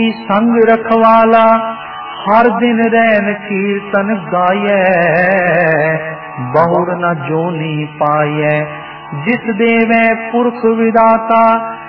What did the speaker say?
संग रखवाला हर दिन रैन कीर्तन गाये, बहुर न जोनी पाये। जिस देवे पुरख विदाता